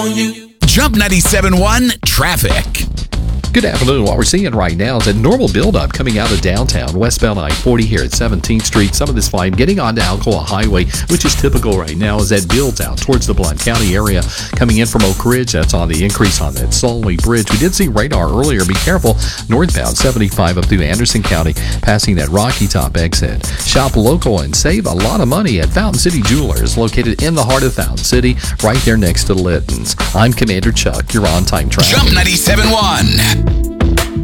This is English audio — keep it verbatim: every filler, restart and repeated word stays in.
Jump ninety-seven point one traffic. Good afternoon. What we're seeing right now is a normal buildup coming out of downtown, westbound I forty here at seventeenth Street. Some of this volume getting onto Alcoa Highway, which is typical right now as that builds out towards the Blount County area. Coming in from Oak Ridge, that's on the increase on that Solway Bridge. We did see radar earlier. Be careful. Northbound seventy-five up through Anderson County, passing that Rocky Top exit. Shop local and save a lot of money at Fountain City Jewelers, located in the heart of Fountain City, right there next to Litton's. I'm Commander Chuck. You're on time traffic. Jump ninety-seven point one.